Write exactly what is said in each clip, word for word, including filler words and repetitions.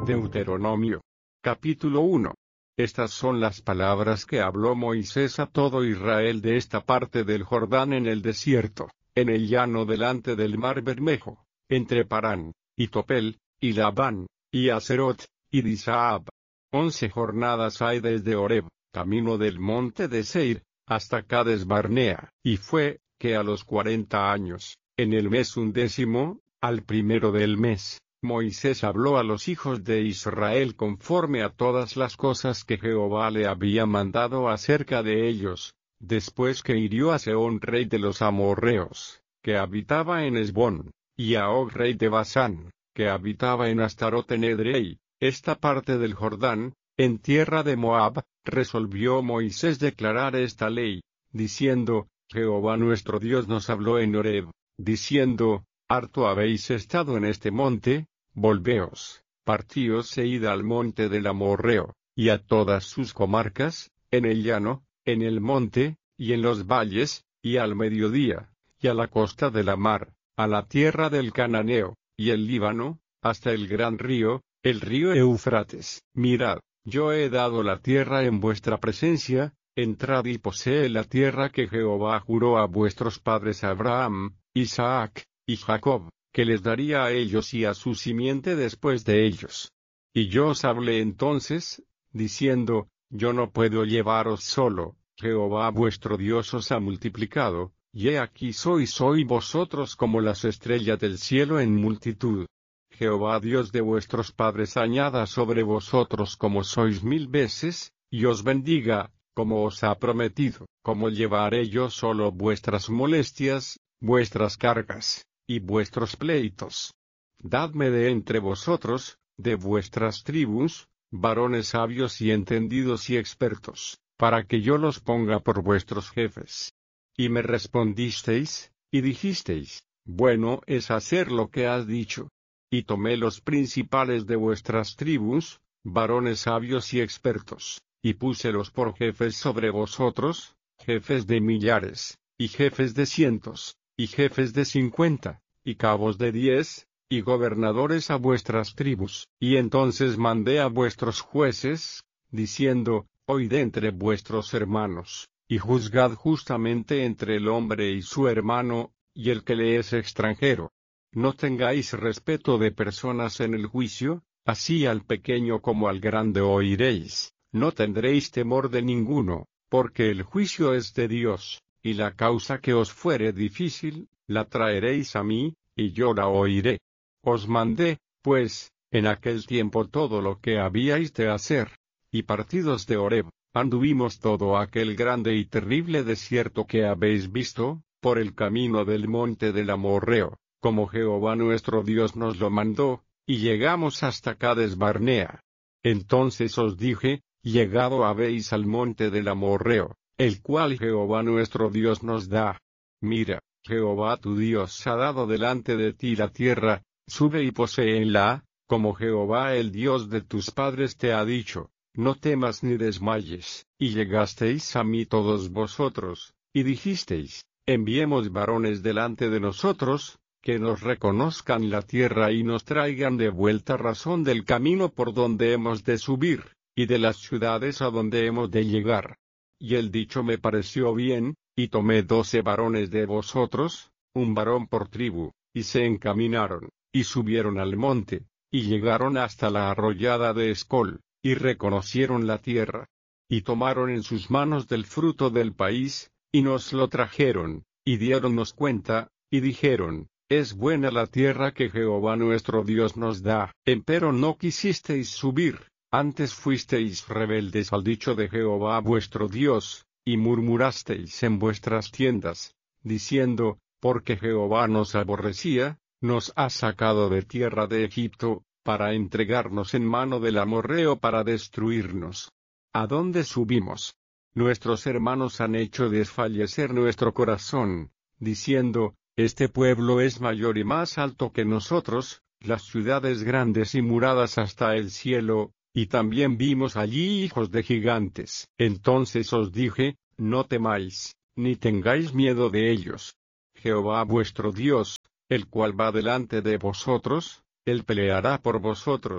Deuteronomio. Capítulo uno. Estas son las palabras que habló Moisés a todo Israel de esta parte del Jordán en el desierto, en el llano delante del mar Bermejo, entre Parán, y Topel, y Labán, y Aserot, y Disaab. Once jornadas hay desde Horeb, camino del monte de Seir, hasta Cades Barnea, y fue, que a los cuarenta años, en el mes undécimo, al primero del mes, Moisés habló a los hijos de Israel conforme a todas las cosas que Jehová le había mandado acerca de ellos, después que hirió a Sehón rey de los amorreos, que habitaba en Hesbón, y a Og rey de Basán, que habitaba en Astarot en Edrei, esta parte del Jordán, en tierra de Moab. Resolvió Moisés declarar esta ley, diciendo: Jehová nuestro Dios nos habló en Horeb, diciendo: Harto habéis estado en este monte, volveos, partíos e id al monte del Amorreo, y a todas sus comarcas, en el llano, en el monte, y en los valles, y al mediodía, y a la costa de la mar, a la tierra del Cananeo, y el Líbano, hasta el gran río, el río Eufrates. Mirad, yo he dado la tierra en vuestra presencia, entrad y posee la tierra que Jehová juró a vuestros padres Abraham, Isaac, y Jacob, que les daría a ellos y a su simiente después de ellos. Y yo os hablé entonces, diciendo: Yo no puedo llevaros solo, Jehová vuestro Dios os ha multiplicado, y he aquí sois hoy vosotros como las estrellas del cielo en multitud. Jehová Dios de vuestros padres añada sobre vosotros como sois mil veces, y os bendiga, como os ha prometido. Como llevaré yo solo vuestras molestias, vuestras cargas, y vuestros pleitos. Dadme de entre vosotros, de vuestras tribus, varones sabios y entendidos y expertos, para que yo los ponga por vuestros jefes. Y me respondisteis, y dijisteis: Bueno es hacer lo que has dicho. Y tomé los principales de vuestras tribus, varones sabios y expertos, y púselos por jefes sobre vosotros, jefes de millares, y jefes de cientos, y jefes de cincuenta, y cabos de diez, y gobernadores a vuestras tribus. Y entonces mandé a vuestros jueces, diciendo: Oíd entre vuestros hermanos, y juzgad justamente entre el hombre y su hermano, y el que le es extranjero. No tengáis respeto de personas en el juicio, así al pequeño como al grande oiréis. No tendréis temor de ninguno, porque el juicio es de Dios, y la causa que os fuere difícil, la traeréis a mí, y yo la oiré. Os mandé, pues, en aquel tiempo todo lo que habíais de hacer. Y partidos de Horeb, anduvimos todo aquel grande y terrible desierto que habéis visto, por el camino del monte del Amorreo, como Jehová nuestro Dios nos lo mandó, y llegamos hasta Cades Barnea. Entonces os dije: Llegado habéis al monte del Amorreo, el cual Jehová nuestro Dios nos da. Mira, Jehová tu Dios ha dado delante de ti la tierra, sube y poséenla, como Jehová el Dios de tus padres te ha dicho. No temas ni desmayes. Y llegasteis a mí todos vosotros, y dijisteis: Enviemos varones delante de nosotros, que nos reconozcan la tierra y nos traigan de vuelta razón del camino por donde hemos de subir, y de las ciudades a donde hemos de llegar. Y el dicho me pareció bien, y tomé doce varones de vosotros, un varón por tribu, y se encaminaron, y subieron al monte, y llegaron hasta la arroyada de Escol, y reconocieron la tierra. Y tomaron en sus manos del fruto del país, y nos lo trajeron, y diéronnos cuenta, y dijeron: Es buena la tierra que Jehová nuestro Dios nos da. Empero no quisisteis subir, antes fuisteis rebeldes al dicho de Jehová vuestro Dios, y murmurasteis en vuestras tiendas, diciendo: Porque Jehová nos aborrecía, nos ha sacado de tierra de Egipto, para entregarnos en mano del amorreo para destruirnos. ¿A dónde subimos? Nuestros hermanos han hecho desfallecer nuestro corazón, diciendo: Este pueblo es mayor y más alto que nosotros, las ciudades grandes y muradas hasta el cielo, y también vimos allí hijos de gigantes. Entonces os dije: No temáis, ni tengáis miedo de ellos. Jehová vuestro Dios, el cual va delante de vosotros, Él peleará por vosotros,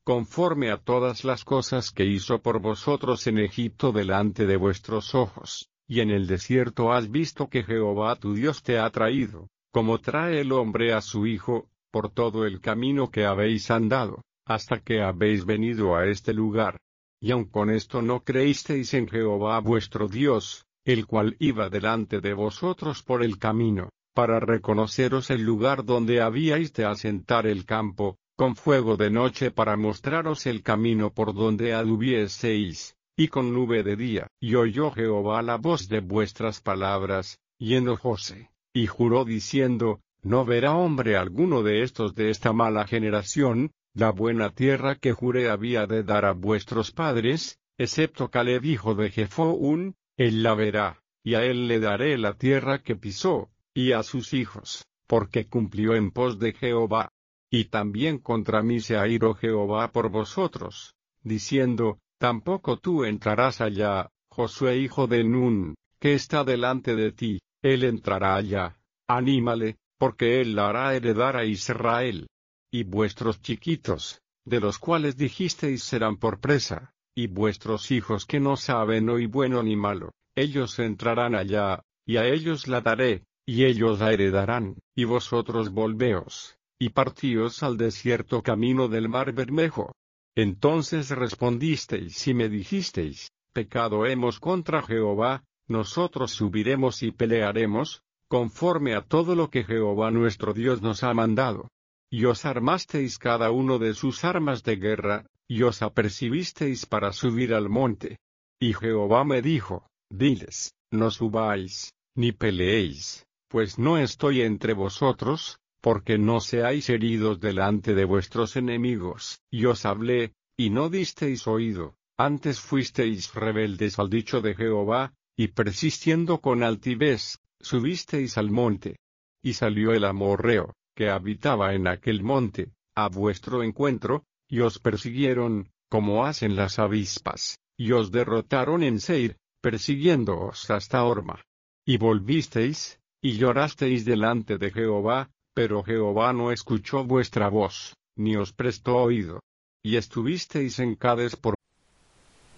conforme a todas las cosas que hizo por vosotros en Egipto delante de vuestros ojos, y en el desierto has visto que Jehová tu Dios te ha traído, como trae el hombre a su hijo, por todo el camino que habéis andado, hasta que habéis venido a este lugar. Y aun con esto no creísteis en Jehová vuestro Dios, el cual iba delante de vosotros por el camino, para reconoceros el lugar donde habíais de asentar el campo, con fuego de noche para mostraros el camino por donde anduvieseis, y con nube de día. Y oyó Jehová la voz de vuestras palabras, y enojóse, y juró diciendo, no verá hombre alguno de estos de esta mala generación, la buena tierra que juré había de dar a vuestros padres, excepto Caleb hijo de Jefón, él la verá, y a él le daré la tierra que pisó, y a sus hijos, porque cumplió en pos de Jehová. Y también contra mí se airó Jehová por vosotros, diciendo, tampoco tú entrarás allá, Josué hijo de Nun, que está delante de ti, él entrará allá, anímale, porque él la hará heredar a Israel. Y vuestros chiquitos, de los cuales dijisteis serán por presa, y vuestros hijos que no saben hoy bueno ni malo, ellos entrarán allá, y a ellos la daré, y ellos la heredarán, y vosotros volveos, y partíos al desierto camino del mar Bermejo. Entonces respondisteis y me dijisteis, pecado hemos contra Jehová, nosotros subiremos y pelearemos, conforme a todo lo que Jehová nuestro Dios nos ha mandado. Y os armasteis cada uno de sus armas de guerra, y os apercibisteis para subir al monte. Y Jehová me dijo, diles, no subáis, ni peleéis, pues no estoy entre vosotros, porque no seáis heridos delante de vuestros enemigos. Y os hablé, y no disteis oído, antes fuisteis rebeldes al dicho de Jehová, y persistiendo con altivez, subisteis al monte. Y salió el amorreo, que habitaba en aquel monte, a vuestro encuentro, y os persiguieron, como hacen las avispas, y os derrotaron en Seir, persiguiéndoos hasta Horma. Y volvisteis, y llorasteis delante de Jehová, pero Jehová no escuchó vuestra voz, ni os prestó oído. Y estuvisteis en Cades por